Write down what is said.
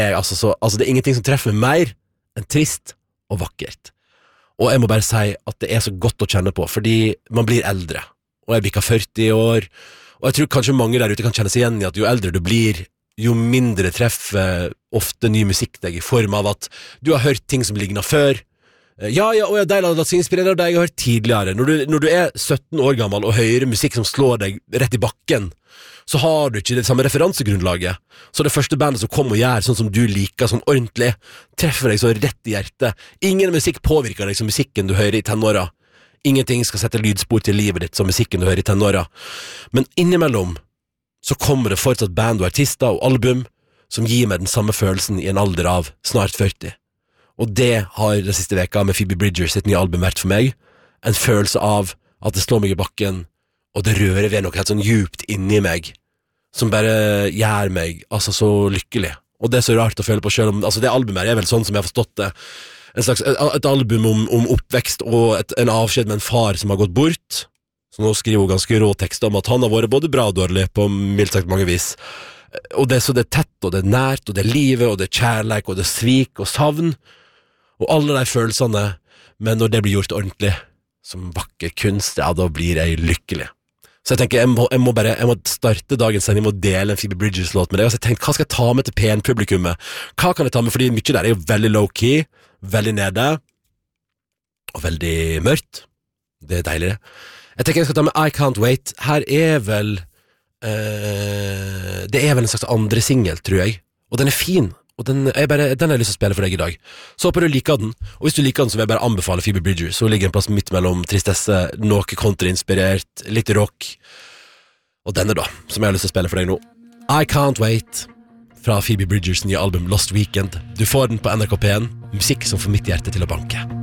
altså det ingenting som treffer meg mer enn trist og vakkert. Og jeg må bare si at det så godt å kjenne på, fordi man blir eldre, og jeg bikket 40 år, og jeg tror kanskje mange der ute kan kjenne seg igjen i at jo eldre du blir, jo mindre treffer ofte ny musikk deg i form av at du har hørt ting som ligner før. Ja, og jeg har latt seg inspirere av deg jeg har hørt tidligere. Når du 17 år gammel og hører musikk som slår deg rett i bakken, så har du ikke det samme referansegrunnlaget. Så det første bandet som kommer og gjør sånn som du liker, sånn ordentlig, treffer deg så rett i hjertet. Ingen musikk påvirker deg som musikken du hører i tenåra. Ingenting skal sette lydspor til livet ditt som musikken du hører i tenåra. Men innimellom så kommer det fortsatt band og artister og album som gir meg den samme følelsen i en alder av snart 40. Og det har den siste veka med Phoebe Bridgers sitt nye album vært for meg. En følelse av at det slår meg i bakken, og det rører ved noe helt sånn djupt inni meg, som bare gjør meg altså så lykkelig. Og det så rart å føle på selv om, altså det albumet her vel sånn som jeg har forstått det, et album om oppvekst og en avskjed med en far som har gått bort. Så nå skriver hun ganske rå tekster om at han har vært både bra og dårlig på mildt sagt mange vis. Og det så det tett, og det nært, og det livet, og det kjærleik, og det svik, og savn, og alle de følelsene, men når det blir gjort ordentlig, som vakker kunst, ja, da blir jeg lykkelig. Så jeg tenker, jeg må starte dagens sending med å dele en Phoebe Bridgers-låt med deg, og så jeg tenkte, hva skal jeg ta med til PN-publikummet? Hva kan jeg ta med, fordi mye der jo veldig low-key, veldig nede, og veldig mørkt. Det deilig, det. Jeg tenker jeg skal ta med I Can't Wait. Her vel det vel en slags andre single, tror jeg. Og den fin. Og den har jeg lyst til å spille for deg i dag. Så håper du liker den. Og hvis du liker den, så vil jeg bare anbefale Phoebe Bridgers. Så ligger en plass midt mellom tristesse, noe country-inspirert, litt rock. Og denne da, som jeg har lyst til å spille for deg nå. I Can't Wait fra Phoebe Bridgers nye album Lost Weekend. Du får den på NRK P1. Musikk som får mitt hjerte til å banke.